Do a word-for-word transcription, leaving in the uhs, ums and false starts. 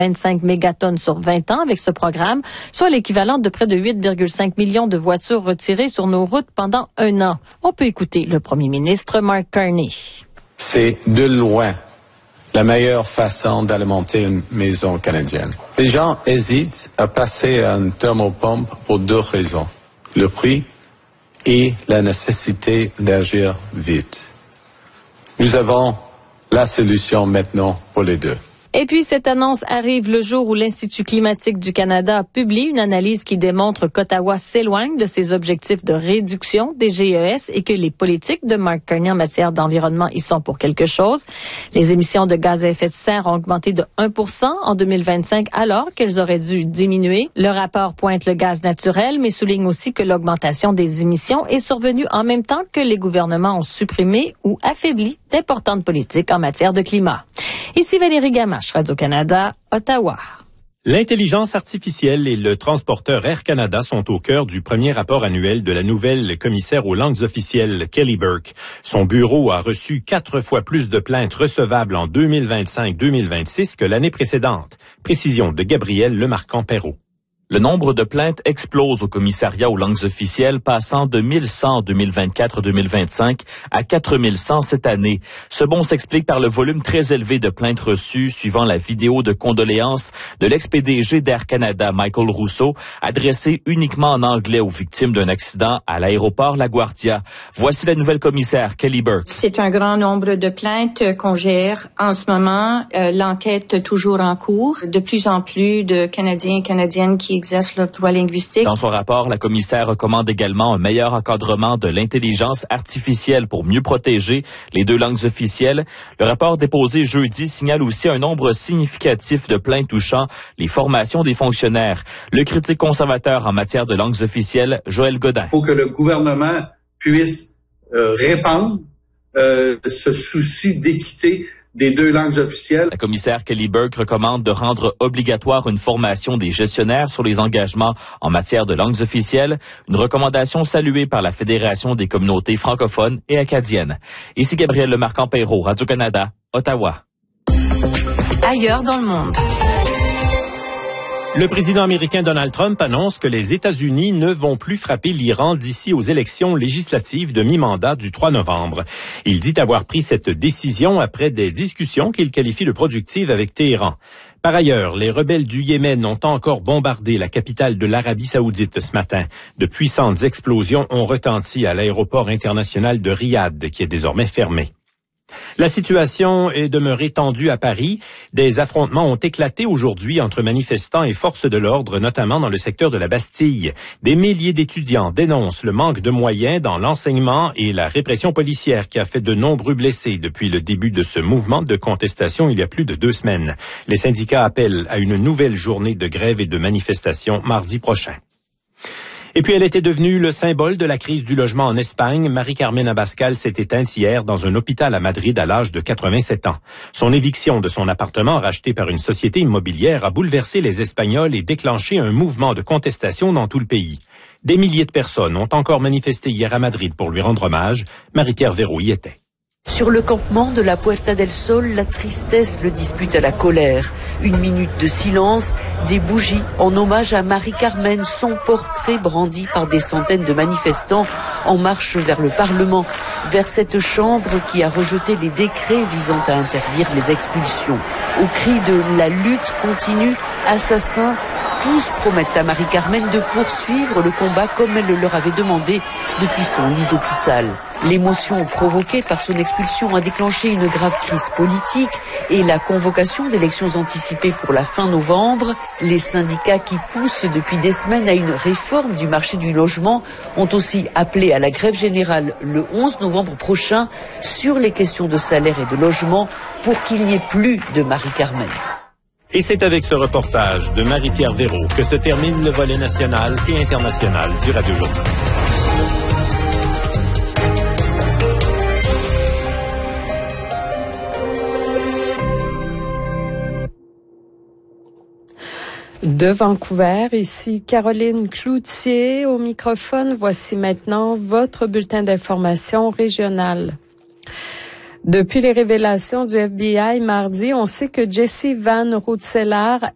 vingt-cinq mégatonnes sur vingt ans avec ce programme, soit l'équivalent de près de huit virgule cinq millions de voitures retirées sur nos routes pendant un an. On peut écouter le premier ministre Mark Carney. C'est de loin la meilleure façon d'alimenter une maison canadienne. Les gens hésitent à passer à une thermopompe pour deux raisons. Le prix et la nécessité d'agir vite. Nous avons la solution maintenant pour les deux. Et puis, cette annonce arrive le jour où l'Institut climatique du Canada publie une analyse qui démontre qu'Ottawa s'éloigne de ses objectifs de réduction des G E S et que les politiques de Mark Carney en matière d'environnement y sont pour quelque chose. Les émissions de gaz à effet de serre ont augmenté de un pour cent en deux mille vingt-cinq alors qu'elles auraient dû diminuer. Le rapport pointe le gaz naturel, mais souligne aussi que l'augmentation des émissions est survenue en même temps que les gouvernements ont supprimé ou affaibli d'importantes politiques en matière de climat. Ici Valérie Gamache, Radio-Canada, Ottawa. L'intelligence artificielle et le transporteur Air Canada sont au cœur du premier rapport annuel de la nouvelle commissaire aux langues officielles, Kelly Burke. Son bureau a reçu quatre fois plus de plaintes recevables en deux mille vingt-cinq deux mille vingt-six que l'année précédente. Précision de Gabriel Lemarquand-Perrault. Le nombre de plaintes explose au commissariat aux langues officielles, passant de mille cent en deux mille vingt-quatre deux mille vingt-cinq à quatre mille cent cette année. Ce bond s'explique par le volume très élevé de plaintes reçues suivant la vidéo de condoléances de l'ex-P D G d'Air Canada, Michael Rousseau, adressée uniquement en anglais aux victimes d'un accident à l'aéroport LaGuardia. Voici la nouvelle commissaire, Kelly Burke. C'est un grand nombre de plaintes qu'on gère en ce moment. Euh, l'enquête toujours en cours. De plus en plus de Canadiens et Canadiennes qui exercent leur droit linguistique. Dans son rapport, la commissaire recommande également un meilleur encadrement de l'intelligence artificielle pour mieux protéger les deux langues officielles. Le rapport déposé jeudi signale aussi un nombre significatif de plaintes touchant les formations des fonctionnaires. Le critique conservateur en matière de langues officielles, Joël Godin. Il faut que le gouvernement puisse euh, répandre euh, ce souci d'équité des deux langues officielles. La commissaire Kelly Burke recommande de rendre obligatoire une formation des gestionnaires sur les engagements en matière de langues officielles, une recommandation saluée par la Fédération des communautés francophones et acadiennes. Ici Gabriel Lemarquand-Perrault, Radio-Canada, Ottawa. Ailleurs dans le monde. Le président américain Donald Trump annonce que les États-Unis ne vont plus frapper l'Iran d'ici aux élections législatives de mi-mandat du trois novembre. Il dit avoir pris cette décision après des discussions qu'il qualifie de productives avec Téhéran. Par ailleurs, les rebelles du Yémen ont encore bombardé la capitale de l'Arabie saoudite ce matin. De puissantes explosions ont retenti à l'aéroport international de Riyad, qui est désormais fermé. La situation est demeurée tendue à Paris. Des affrontements ont éclaté aujourd'hui entre manifestants et forces de l'ordre, notamment dans le secteur de la Bastille. Des milliers d'étudiants dénoncent le manque de moyens dans l'enseignement et la répression policière qui a fait de nombreux blessés depuis le début de ce mouvement de contestation il y a plus de deux semaines. Les syndicats appellent à une nouvelle journée de grève et de manifestation mardi prochain. Et puis elle était devenue le symbole de la crise du logement en Espagne. Marie-Carmen Abascal s'est éteinte hier dans un hôpital à Madrid à l'âge de quatre-vingt-sept ans. Son éviction de son appartement racheté par une société immobilière a bouleversé les Espagnols et déclenché un mouvement de contestation dans tout le pays. Des milliers de personnes ont encore manifesté hier à Madrid pour lui rendre hommage. Marie-Pierre Véraud y était. Sur le campement de la Puerta del Sol, la tristesse le dispute à la colère. Une minute de silence, des bougies en hommage à Marie-Carmen, son portrait brandi par des centaines de manifestants en marche vers le Parlement, vers cette chambre qui a rejeté les décrets visant à interdire les expulsions. Au cri de « La lutte continue », assassins, tous promettent à Marie-Carmen de poursuivre le combat comme elle leur avait demandé depuis son lit d'hôpital. L'émotion provoquée par son expulsion a déclenché une grave crise politique et la convocation d'élections anticipées pour la fin novembre. Les syndicats qui poussent depuis des semaines à une réforme du marché du logement ont aussi appelé à la grève générale le onze novembre prochain sur les questions de salaire et de logement pour qu'il n'y ait plus de Marie-Carmen. Et c'est avec ce reportage de Marie-Pierre Véraud que se termine le volet national et international du Radio Journal. De Vancouver, ici Caroline Cloutier au microphone. Voici maintenant votre bulletin d'information régionale. Depuis les révélations du F B I mardi, on sait que Jessie Van Roetseelaar,